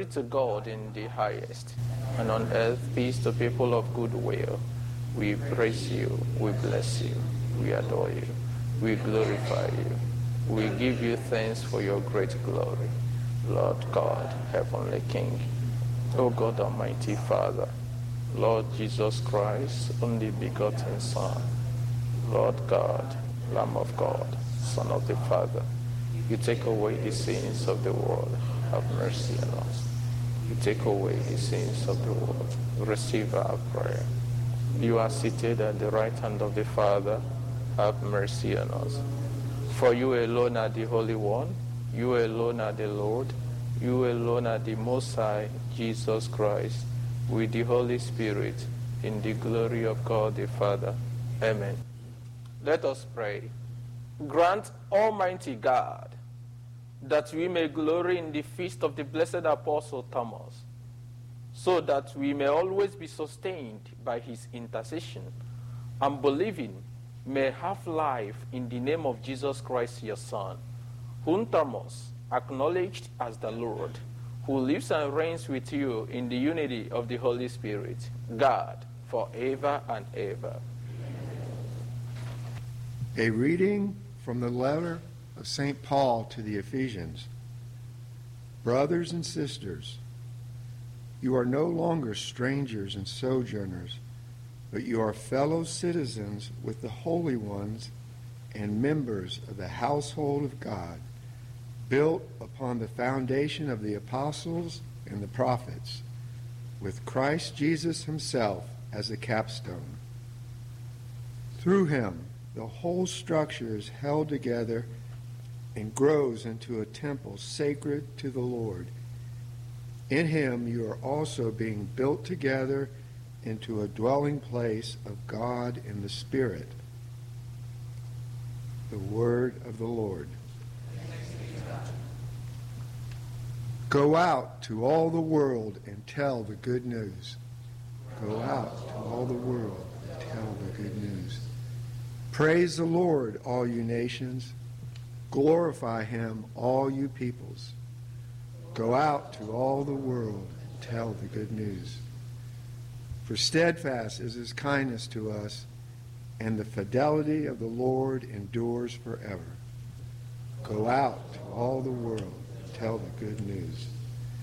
Glory to God in the highest, and on earth peace to people of good will. We praise you, we bless you, we adore you, we glorify you. We give you thanks for your great glory, Lord God, Heavenly King. O God, Almighty Father, Lord Jesus Christ, only begotten Son, Lord God, Lamb of God, Son of the Father, you take away the sins of the world. Have mercy on us. You take away the sins of the world. Receive our prayer. You are seated at the right hand of the Father. Have mercy on us. For you alone are the Holy One. You alone are the Lord. You alone are the Most High, Jesus Christ, with the Holy Spirit, in the glory of God the Father. Amen. Let us pray. Grant, Almighty God, that we may glory in the feast of the blessed Apostle Thomas, so that we may always be sustained by his intercession, and believing may have life in the name of Jesus Christ, your Son, whom Thomas acknowledged as the Lord, who lives and reigns with you in the unity of the Holy Spirit, God, forever and ever. A reading from the letter of St. Paul to the Ephesians. Brothers and sisters, you are no longer strangers and sojourners, but you are fellow citizens with the holy ones and members of the household of God, built upon the foundation of the apostles and the prophets, with Christ Jesus himself as a capstone. Through him, the whole structure is held together and grows into a temple sacred to the Lord. In him you are also being built together into a dwelling place of God in the Spirit. The word of the Lord. Go out to all the world and tell the good news. Go out to all the world and tell the good news. Praise the Lord, all you nations. Glorify him, all you peoples. Go out to all the world and tell the good news. For steadfast is his kindness to us, and the fidelity of the Lord endures forever. Go out to all the world and tell the good news.